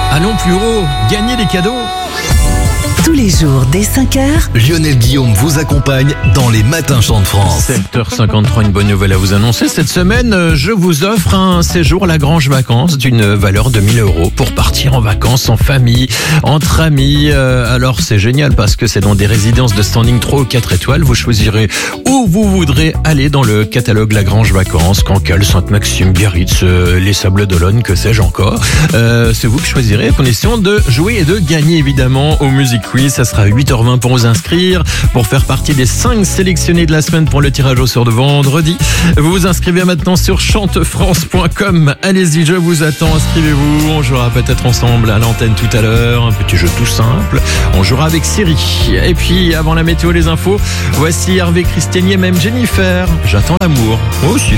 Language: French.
Allons plus haut, gagnez des cadeaux. Tous les jours dès 5h, Lionel Guillaume vous accompagne dans les matins chants de France. 7h53, une bonne nouvelle à vous annoncer. Cette semaine, je vous offre un séjour Lagrange Vacances d'une valeur de 1 000 € pour partir en vacances en famille, entre amis. Alors c'est génial parce que c'est dans des résidences de standing 3 ou 4 étoiles. Vous choisirez où vous voudrez aller dans le catalogue Lagrange Vacances, Cancale, Sainte-Maxime, Biarritz, les Sables d'Olonne, que sais-je encore. C'est vous qui choisirez à condition de jouer et de gagner évidemment au Music Quiz. Ça sera 8h20 pour vous inscrire, pour faire partie des 5 sélectionnés de la semaine pour le tirage au sort de vendredi. Vous vous inscrivez maintenant sur chantefrance.com. Allez-y, je vous attends, inscrivez-vous. On jouera peut-être ensemble à l'antenne tout à l'heure. Un petit jeu tout simple. On jouera avec Siri. Et puis, avant la météo, les infos, voici Hervé Christiani et même Jennifer. J'attends l'amour. Moi aussi.